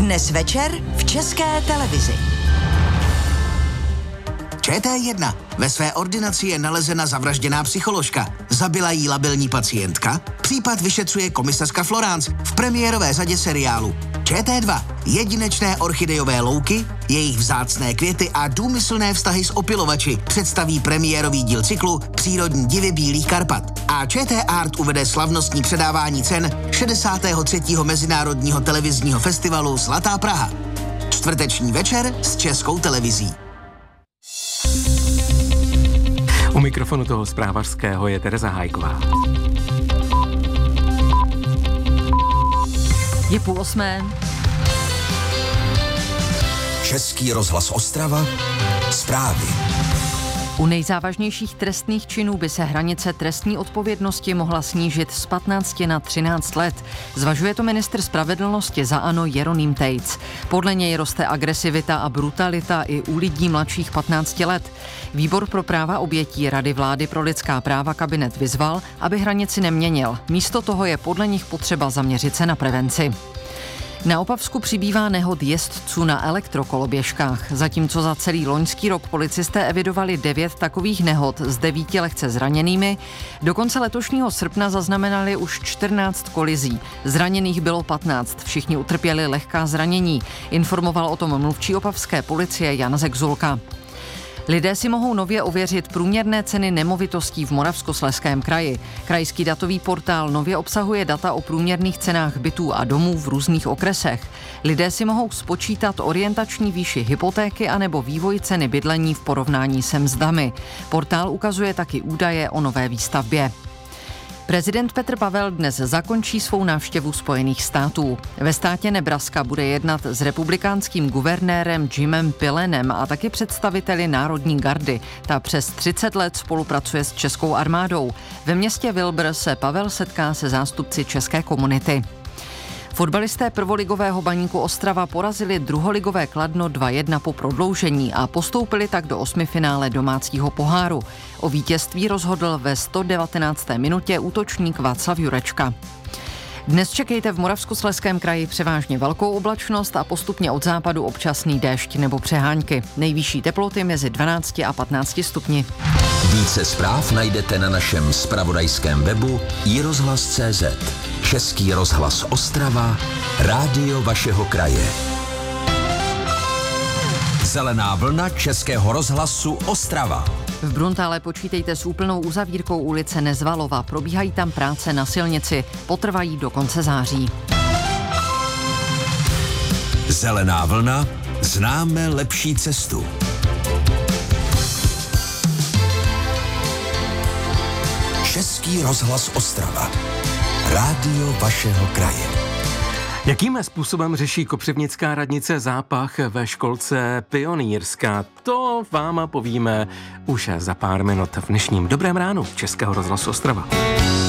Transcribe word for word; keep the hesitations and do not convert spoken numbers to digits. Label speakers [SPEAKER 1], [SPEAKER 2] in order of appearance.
[SPEAKER 1] Dnes večer v České televizi.
[SPEAKER 2] Č T jedna. Ve své ordinaci je nalezena zavražděná psycholožka. Zabila jí labilní pacientka? Případ vyšetřuje komisařka Florence v premiérové řadě seriálu. Č T dva. Jedinečné orchidejové louky, jejich vzácné květy a důmyslné vztahy s opylovači představí premiérový díl cyklu Přírodní divy Bílých Karpat. A Č T Art uvede slavnostní předávání cen šedesátého třetího Mezinárodního televizního festivalu Zlatá Praha. Čtvrteční večer s Českou televizí.
[SPEAKER 3] U mikrofonu toho zprávařského je Tereza Hájková.
[SPEAKER 4] Je půl osmé.
[SPEAKER 5] Český rozhlas Ostrava. Zprávy.
[SPEAKER 4] U nejzávažnějších trestných činů by se hranice trestní odpovědnosti mohla snížit z patnácti na třináct let. Zvažuje to ministr spravedlnosti za ANO Jeroným Tejc. Podle něj roste agresivita a brutalita i u lidí mladších patnácti let. Výbor pro práva obětí Rady vlády pro lidská práva kabinet vyzval, aby hranici neměnil. Místo toho je podle nich potřeba zaměřit se na prevenci. Na Opavsku přibývá nehod jezdců na elektrokoloběžkách. Zatímco za celý loňský rok policisté evidovali devět takových nehod s devíti lehce zraněnými, do konce letošního srpna zaznamenali už čtrnáct kolizí. Zraněných bylo patnáct, všichni utrpěli lehká zranění, informoval o tom mluvčí opavské policie Jan Zegzulka. Lidé si mohou nově ověřit průměrné ceny nemovitostí v Moravskoslezském kraji. Krajský datový portál nově obsahuje data o průměrných cenách bytů a domů v různých okresech. Lidé si mohou spočítat orientační výši hypotéky anebo vývoj ceny bydlení v porovnání se mzdami. Portál ukazuje taky údaje o nové výstavbě. Prezident Petr Pavel dnes zakončí svou návštěvu Spojených států. Ve státě Nebraska bude jednat s republikánským guvernérem Jimem Pilenem a taky představiteli Národní gardy. Ta přes třicet let spolupracuje s českou armádou. Ve městě Wilbur se Pavel setká se zástupci české komunity. Fotbalisté prvoligového Baníku Ostrava porazili druholigové Kladno dva jedna po prodloužení a postoupili tak do osmifinále domácího poháru. O vítězství rozhodl ve sto devatenácté minutě útočník Václav Jurečka. Dnes čekejte v Moravskoslezském kraji převážně velkou oblačnost a postupně od západu občasný déšť nebo přehánky. Nejvyšší teploty mezi dvanácti a patnácti stupni.
[SPEAKER 5] Více zpráv najdete na našem zpravodajském webu i rozhlas tečka cé zet. Český rozhlas Ostrava, rádio vašeho kraje. Zelená vlna Českého rozhlasu Ostrava.
[SPEAKER 4] V Bruntále počítejte s úplnou uzavírkou ulice Nezvalova. Probíhají tam práce na silnici. Potrvají do konce září.
[SPEAKER 5] Zelená vlna. Známe lepší cestu. Český rozhlas Ostrava. Rádio vašeho kraje.
[SPEAKER 3] Jakým způsobem řeší kopřivnická radnice zápach ve školce Pionýrská? To vám povíme už za pár minut v dnešním Dobrém ránu Českého rozhlasu Ostrava.